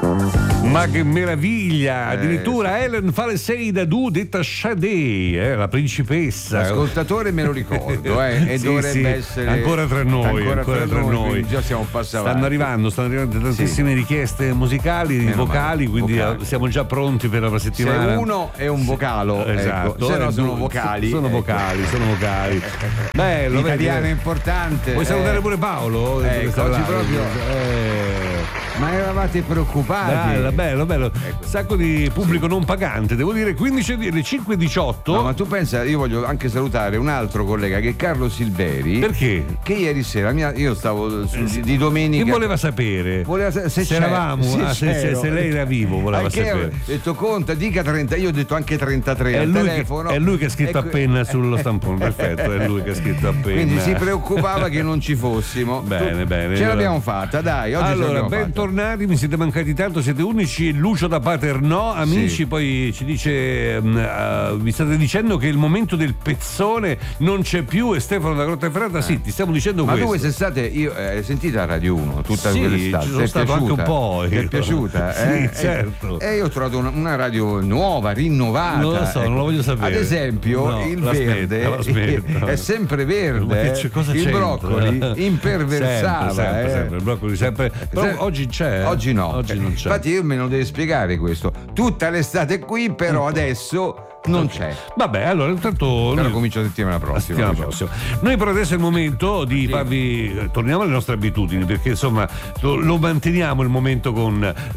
Ma che meraviglia! Addirittura Helen Faleseida Du, detta Sade, la principessa. L'ascoltatore me lo ricordo, e sì, dovrebbe sì, essere ancora tra noi. Ancora tra noi. Già siamo passati. Stanno arrivando tantissime richieste musicali, Meno vocali, male, quindi vocali. siamo già pronti per la settimana. Se uno è un vocalo, esatto, se no sono vocali. Sono vocali. Bello, l'italiano è importante. Vuoi salutare pure Paolo? Oggi proprio. Ma eravate preoccupati? Bello. Ecco. Sacco di pubblico non pagante, devo dire, 15 le 5:18. No, ma tu pensa, io voglio anche salutare un altro collega che è Carlo Silveri. Perché? Che ieri sera io stavo di domenica. Che voleva sapere? Se eravamo, se lei era vivo, voleva sapere. Ho detto conta, dica 30, io ho detto anche 33 al telefono. È lui che ha scritto appena sullo stampone, perfetto, è lui che ha scritto appena. Quindi si preoccupava che non ci fossimo. Bene. Ce l'abbiamo fatta, dai, oggi allora, bentornati, mi siete mancati tanto, siete unici. Lucio da Paternò, amici, sì. Poi ci dice vi state dicendo che il momento del pezzone non c'è più, e Stefano da Grottaferrata, sì, ti stiamo dicendo ma questo. Ma tu quest'estate hai sentito a Radio 1 tutta sì, quell'estate? Ci sono stato anche un po'. Ti è piaciuta? Sì, certo. E io ho trovato una radio nuova, rinnovata. Non lo so, non lo voglio sapere. Ad esempio, il verde è sempre verde. Il broccoli imperversava. Sempre, il broccoli sempre. Però oggi c'è. Oggi no. Oggi non c'è. Infatti io me lo devo spiegare questo. Tutta l'estate qui, però adesso non c'è. Vabbè, allora intanto però comincio la settimana prossima. Noi per adesso è il momento di farvi. Torniamo alle nostre abitudini, perché insomma lo manteniamo il momento con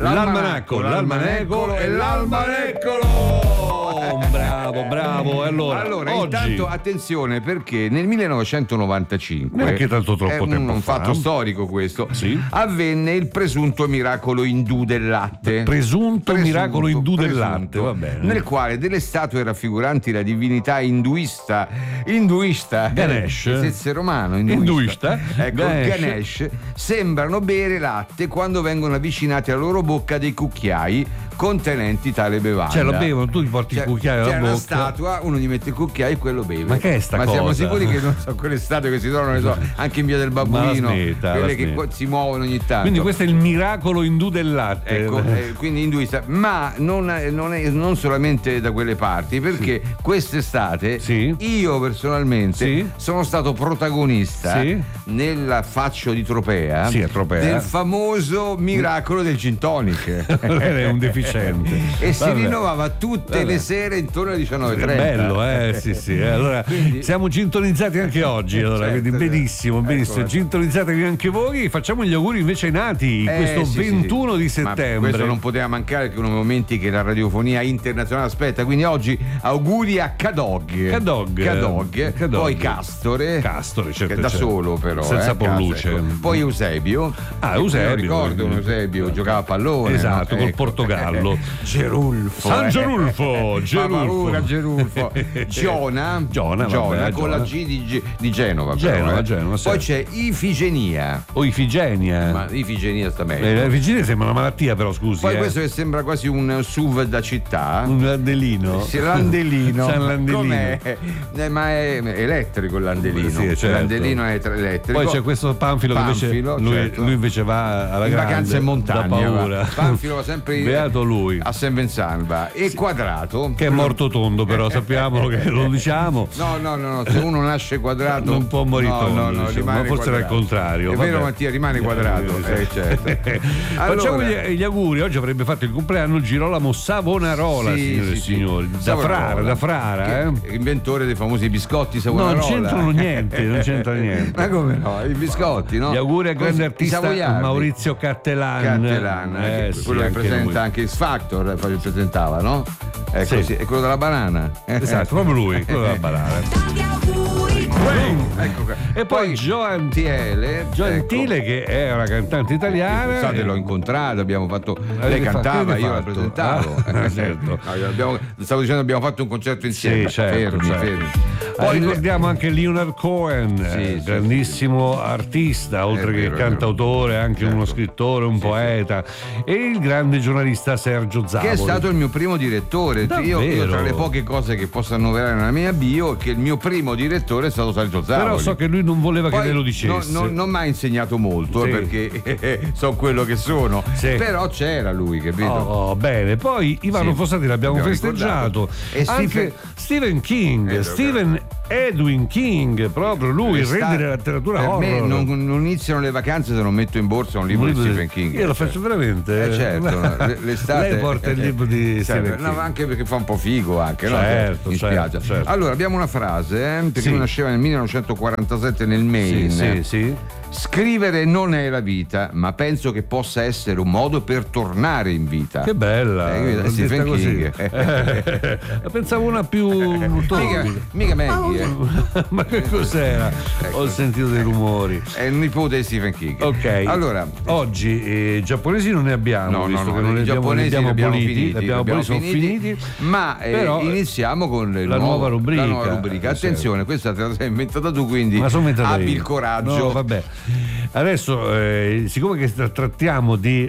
l'almanacco e l'almaneccolo. Bravo. Allora oggi... intanto attenzione, perché nel 1995, neanche tanto troppo tempo un fatto storico questo, avvenne il presunto miracolo indù del latte. Presunto miracolo indù del latte, va bene. Nel quale delle statue raffiguranti la divinità induista Ganesh, senza romano, induista. Ecco, Ganesh sembrano bere latte quando vengono avvicinati alla loro bocca dei cucchiai contenenti tale bevanda. Cioè lo bevono, tu gli porti il cucchiaio alla bocca. C'è una statua, uno gli mette il cucchiaio e quello beve. Ma che è sta cosa? Ma siamo sicuri che non sono quelle statue che si trovano anche in via del Babbuino, quelle che si muovono ogni tanto. Quindi questo è il miracolo indù del latte. Ecco, quindi induista, ma non solamente da quelle parti, perché quest'estate io personalmente sono stato protagonista nella Faccio di Tropea, del famoso miracolo del gin tonic. È un deficiente. E si rinnovava tutte le sere intorno alle 19:30. Bello, sì. Allora quindi, siamo gintonizzati anche oggi. Allora, quindi benissimo. Gintonizzatevi anche voi. Facciamo gli auguri invece ai nati questo 21 di settembre. Ma questo non poteva mancare, perché uno dei momenti che la radiofonia internazionale aspetta. Quindi oggi auguri a Cadog. Poi Castore, certo, che da solo però senza polluce. Ecco. Poi Eusebio. Eusebio, ricordo Eusebio, giocava a pallone, esatto, col Portogallo. Gerulfo, San Gerulfo, Gerulfo. Giona con la G di Genova. Genova. Poi c'è Ifigenia. Ma Ifigenia sta meglio. Ifigenia sembra una malattia, però scusi. Poi questo che sembra quasi un SUV da città. Un Landelino. Sì, Landelino. San Landelino. Com'è? Ma è elettrico il Landelino. Sì, certo. Il Landelino è elettrico. Poi c'è questo Panfilo che invece lui invece va alla grande, vacanza in montagna. Da paura. Panfilo va sempre beato lui. A San Benzanva. E Quadrato, che è morto tondo, però sappiamo che lo diciamo. No, se uno nasce quadrato non può morire tondo, no, ma forse era il contrario. È vero, Mattia, rimane quadrato. Certo. Facciamo gli auguri. Oggi avrebbe fatto il compleanno Girolamo Savonarola, signore e signori. Da Frara, inventore dei famosi biscotti Savonarola. Non c'entrano niente. Ma come no? I biscotti, no? Gli auguri al grande artista Maurizio Cattelan, quello che presenta anche X Factor, presentava, no? Ecco, è quello della banana. Esatto, proprio lui, quello della banana. Ecco. E poi Gioantile, che è una cantante italiana. L'ho incontrata, abbiamo fatto. Lei cantava, io la presentavo. Certo. Stavo dicendo, abbiamo fatto un concerto insieme. Sì, certo. Fermi. Poi ricordiamo anche Leonard Cohen, grandissimo artista, oltre che cantautore, anche uno scrittore, un poeta, e il grande giornalista Sergio Zavoli, che è stato il mio primo direttore. Io tra le poche cose che posso annoverare nella mia bio è che il mio primo direttore è stato Sergio Zavoli. Però so che lui non voleva poi che lei lo dicesse. Non mi ha insegnato molto, perché so quello che sono, però c'era lui, capito? Bene. Poi Ivano Fossati l'abbiamo festeggiato, e anche Stephen King, Stephen Edwin King, proprio lui, il re della letteratura horror. Per me non iniziano le vacanze se non metto in borsa un libro di Stephen King. Io lo faccio veramente. Certo, l'estate. Lei porta il libro di Stephen King. No, anche perché fa un po' figo anche, certo, mi spiace. Certo. Allora, abbiamo una frase, perché lui nasceva nel 1947 nel Maine. Sì. Scrivere non è la vita, ma penso che possa essere un modo per tornare in vita. Che bella, Stephen King. Pensavo una più mica Maggie. Ma che cos'era? Ho sentito dei rumori. È il nipote di Stephen King. Ok. Allora, oggi giapponesi non ne abbiamo, visto che non ne abbiamo aboliti, sono finiti. Ma però, iniziamo con la nuova rubrica. Attenzione, questa te la sei inventata tu, quindi abbi il coraggio. No, vabbè. Adesso, siccome che trattiamo di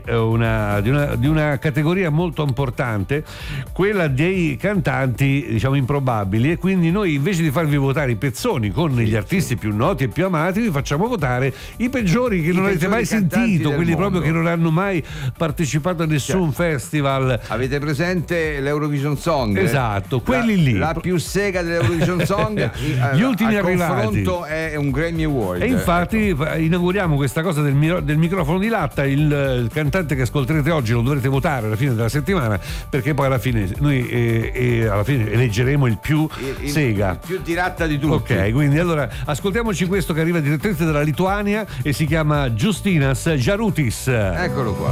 una categoria molto importante, quella dei cantanti, diciamo, improbabili, e quindi noi, invece di farvi votare i pezzoni con gli artisti più noti e più amati, vi facciamo votare i peggiori che non avete mai sentito, quelli proprio che non hanno mai partecipato a nessun festival. Avete presente l'Eurovision Song? Esatto, quelli lì. La più sega dell'Eurovision Song. Gli ultimi arrivati. Il confronto è un Grammy Award. E infatti inauguriamo questa cosa del microfono di latta. Il cantante che ascolterete oggi lo dovrete votare alla fine della settimana, perché poi alla fine noi alla fine eleggeremo il più sega, il più diretta di tutti. Ok, quindi allora ascoltiamoci questo che arriva direttamente dalla Lituania e si chiama Justinas Jarutis. Eccolo qua.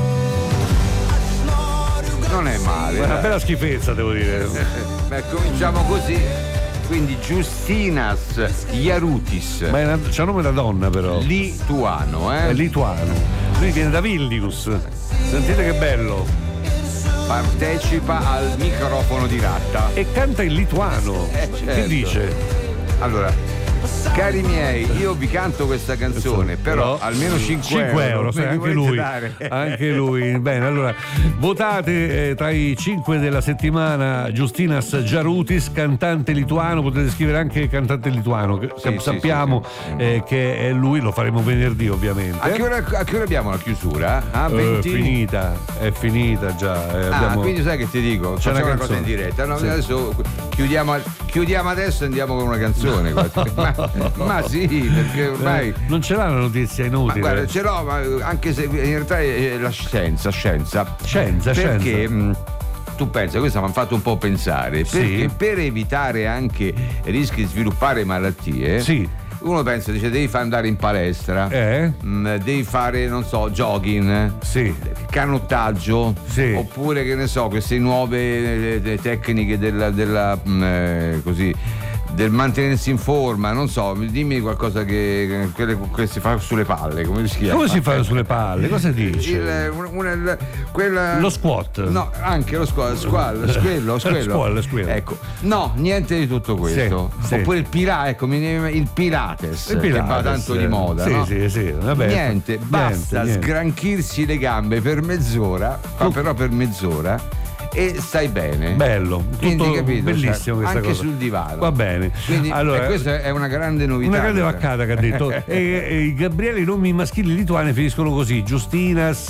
Non è male. Una bella schifezza, devo dire. Beh, cominciamo così. Quindi Justinas Jarutis. Ma c'è un nome da donna, però. Lituano, È lituano. Lui viene da Vilnius. Sentite che bello. Partecipa al microfono di latta. E canta in lituano. Certo. Che dice? Allora, cari miei, io vi canto questa canzone, però almeno 5 euro. Anche lui. Bene, allora votate tra i 5 della settimana Justinas Jarutis, cantante lituano. Potete scrivere anche cantante lituano, che sappiamo che è lui. Lo faremo venerdì, ovviamente. A che ora abbiamo la chiusura? È finita già. Quindi sai che ti dico? C'è facciamo una cosa in diretta. No, adesso chiudiamo adesso e andiamo con una canzone. Ma sì, perché ormai non ce l'ha la notizia inutile. Ma guarda, ce l'ho, ma anche se in realtà è la scienza. Perché tu pensa, questo mi ha fatto un po' pensare, perché per evitare anche rischi di sviluppare malattie, uno pensa, dice, devi andare in palestra, devi fare, non so, jogging, canottaggio, oppure, che ne so, queste nuove tecniche della così, del mantenersi in forma, non so, dimmi qualcosa che si fa sulle palle, come si chiama? Come si fa sulle palle? Cosa dice? Lo squat. No, anche lo squat, squello. Ecco, no, niente di tutto questo. Oppure il Pilates, che va tanto di moda. Vabbè, niente, basta sgranchirsi le gambe per mezz'ora, però per mezz'ora, e stai bene. Bello, tutto bellissimo, questa anche cosa. Sul divano. Va bene. Quindi, allora, questa è una grande novità. Una grande vaccata che ha detto. e Gabriele, i nomi maschili lituani finiscono così: Justinas,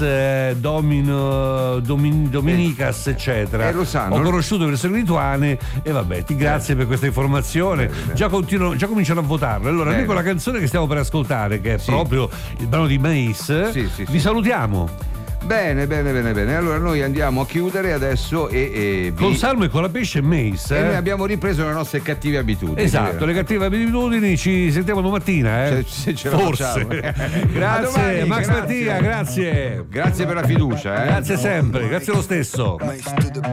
Dominicas, eccetera. Lo sanno. Ho conosciuto persone lituane e vabbè, ti grazie per questa informazione. Già cominciano a votarlo. Allora, noi con la canzone che stiamo per ascoltare, che è proprio il brano di Mace, vi salutiamo. Bene. Allora noi andiamo a chiudere adesso con Salmo e con la pesce e Mace. E noi abbiamo ripreso le nostre cattive abitudini. Esatto, le cattive abitudini. Ci sentiamo domattina, se ce la forse. Grazie, domani, Max Mattia, grazie. Grazie per la fiducia. Grazie sempre, grazie lo stesso.